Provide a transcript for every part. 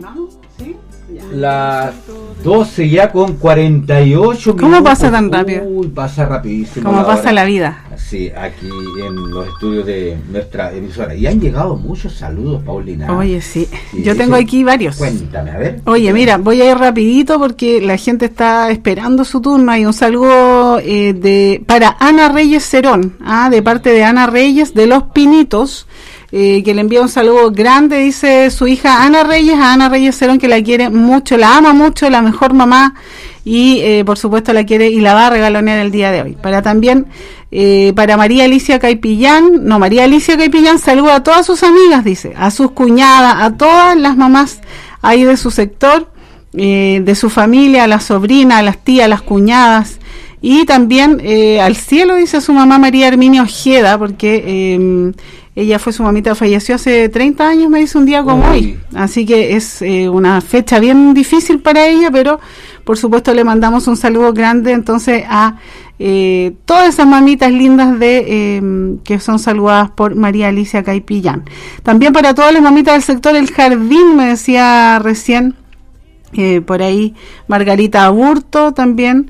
¿no? ¿Sí? Las 12 ya con 48 minutos. ¿Cómo pasa tan rápido? Uy, pasa rapidísimo. ¿Cómo pasa la vida? Sí, aquí en los estudios de nuestra emisora. Y han llegado muchos saludos, Paulina. Oye, sí. Yo tengo aquí varios. Cuéntame, a ver. Oye, mira, voy a ir rapidito porque la gente está esperando su turno. Hay un saludo para Ana Reyes Cerón, de parte de Ana Reyes de Los Pinitos. Que le envía un saludo grande, dice su hija Ana Reyes, a Ana Reyes Cerón, que la quiere mucho, la ama mucho, la mejor mamá, y por supuesto la quiere y la va a regalonear el día de hoy. Para también, para María Alicia Caipillán, saluda a todas sus amigas, dice, a sus cuñadas, a todas las mamás ahí de su sector, de su familia, a las sobrinas, a las tías, a las cuñadas, y también al cielo, dice su mamá María Herminia Ojeda, porque ella fue su mamita, falleció hace 30 años, me dice, un día como hoy. Así que es una fecha bien difícil para ella, pero por supuesto le mandamos un saludo grande entonces a todas esas mamitas lindas que son saludadas por María Alicia Caipillán. También para todas las mamitas del sector El Jardín, me decía recién, por ahí Margarita Aburto también.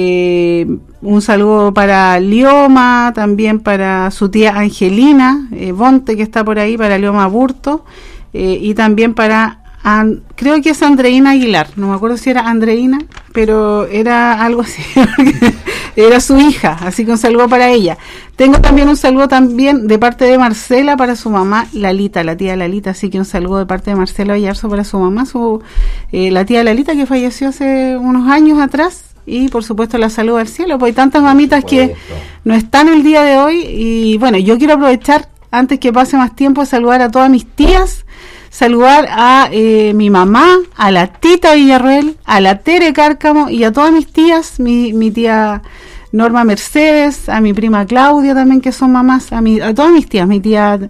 Un saludo para Lioma, también para su tía Angelina Bonte, que está por ahí, para Lioma Burto, y también para creo que es Andreina Aguilar, no me acuerdo si era Andreina, pero era algo así, era su hija, así que un saludo para ella. Tengo también un saludo también de parte de Marcela para su mamá Lalita, la tía Lalita, así que un saludo de parte de Marcela Villarzo para su mamá, la tía Lalita, que falleció hace unos años atrás. Y por supuesto la salud al cielo, porque hay tantas mamitas que no están el día de hoy. Y bueno, yo quiero aprovechar, antes que pase más tiempo, saludar a todas mis tías, saludar a mi mamá, a la Tita Villarroel, a la Tere Cárcamo y a todas mis tías, mi tía Norma Mercedes, a mi prima Claudia también, que son mamás, a todas mis tías, mi tía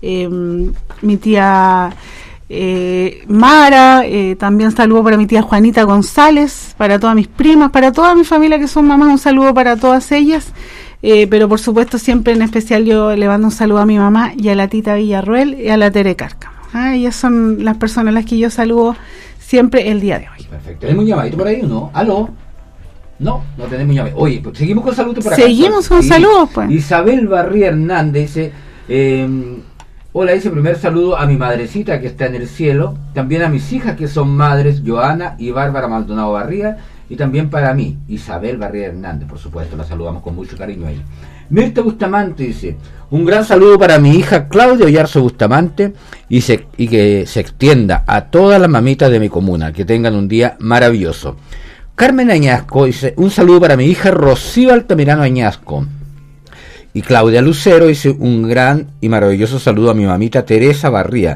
Mara, también saludo para mi tía Juanita González, para todas mis primas, para toda mi familia que son mamás, un saludo para todas ellas, pero por supuesto siempre en especial yo le mando un saludo a mi mamá y a la Tita Villarroel y a la Tere Cárcamo. Ellas son las personas a las que yo saludo siempre el día de hoy. Perfecto. ¿Tenemos un llamadito por ahí o no? ¿Aló? No tenemos llamado. Oye, pues seguimos con saludos por acá. Seguimos con saludos, pues. Isabel Barría Hernández dice... hola, dice, primer saludo a mi madrecita que está en el cielo, también a mis hijas que son madres, Joana y Bárbara Maldonado Barría, y también para mí, Isabel Barría Hernández, por supuesto, la saludamos con mucho cariño a ella. Mirta Bustamante dice, un gran saludo para mi hija Claudia Oyarzo Bustamante, y que se extienda a todas las mamitas de mi comuna, que tengan un día maravilloso. Carmen Añasco dice, un saludo para mi hija Rocío Altamirano Añasco. Y Claudia Lucero dice, un gran y maravilloso saludo a mi mamita Teresa Barría,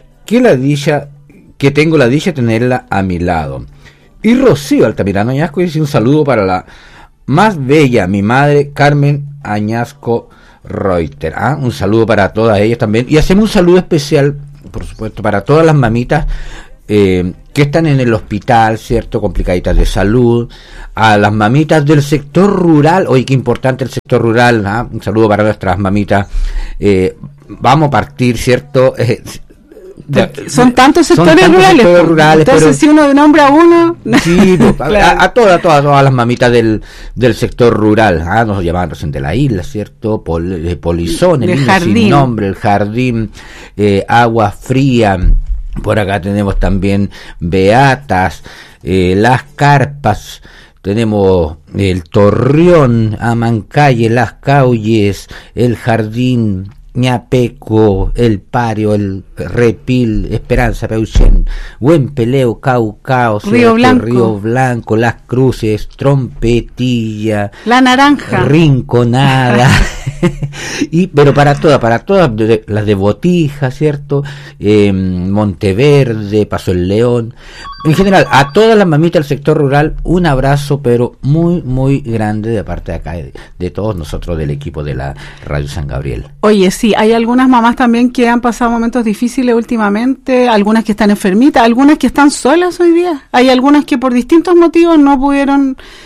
que tengo la dicha de tenerla a mi lado. Y Rocío Altamirano Añasco dice, un saludo para la más bella, mi madre Carmen Añasco Reuter. Un saludo para todas ellas también. Y hacemos un saludo especial, por supuesto, para todas las mamitas que están en el hospital, ¿cierto? Complicaditas de salud, a las mamitas del sector rural. Oye, qué importante el sector rural, ¿ah? Un saludo para nuestras mamitas. Vamos a partir, ¿cierto? Son tantos sectores rurales, entonces pero, si uno nombra uno... Sí, claro. a todas las mamitas del sector rural, nos llamaban recién de la isla, ¿cierto? Polizón, el jardín sin nombre, el jardín, Agua Fría. Por acá tenemos también Beatas, Las Carpas, tenemos el Torreón, Amancalle, Las Cauyes, el Jardín, Ñapeco, el Pario, el Repil, Esperanza, Peuchen, Buen Peleo, Caucao, Río Blanco, Las Cruces, Trompetilla, La Naranja, Rinconada, pero para todas, las de Botija, ¿cierto? Monteverde, Paso el León, en general, a todas las mamitas del sector rural, un abrazo, pero muy, muy grande de parte de acá, de todos nosotros del equipo de la Radio San Gabriel. Oye, sí, hay algunas mamás también que han pasado momentos difíciles últimamente, algunas que están enfermitas, algunas que están solas hoy día, hay algunas que por distintos motivos no pudieron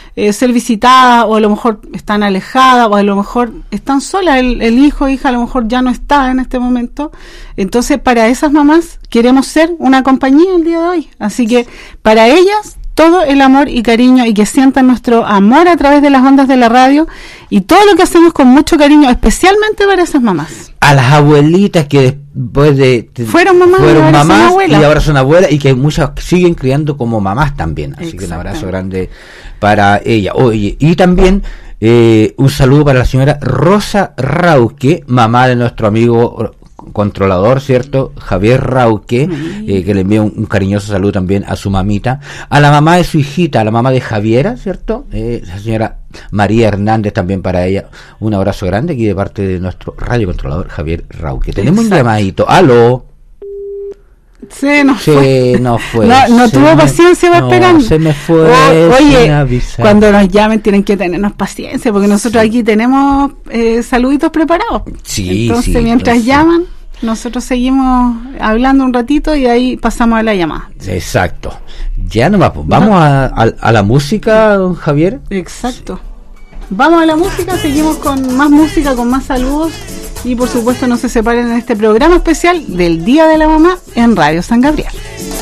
ser visitadas, o a lo mejor están alejadas, o a lo mejor están solas, el hijo o hija a lo mejor ya no está en este momento. Entonces, para esas mamás queremos ser una compañía el día de hoy. Así que para ellas todo el amor y cariño, y que sientan nuestro amor a través de las ondas de la radio, y todo lo que hacemos con mucho cariño, especialmente para esas mamás. A las abuelitas que después fueron mamás y ahora son abuelas, y que muchas siguen criando como mamás también. Así que un abrazo grande para ella. Oye, y también un saludo para la señora Rosa Rauque, mamá de nuestro amigo controlador, ¿cierto? Javier Rauque, que le envía un cariñoso saludo también a su mamita, a la mamá de su hijita, a la mamá de Javiera, ¿cierto? La señora María Hernández, también para ella un abrazo grande aquí de parte de nuestro radio controlador Javier Rauque. Tenemos un llamadito. ¡Aló! No tuvo paciencia para esperar. Se me fue. Oye, cuando nos llamen tienen que tenernos paciencia, porque nosotros aquí tenemos saluditos preparados. Entonces, mientras llaman, nosotros seguimos hablando un ratito y ahí pasamos a la llamada. Exacto. Ya nomás, pues, vamos a la música, don Javier. Exacto. Vamos a la música, seguimos con más música, con más saludos. Y por supuesto no se separen en este programa especial del Día de la Mamá en Radio San Gabriel.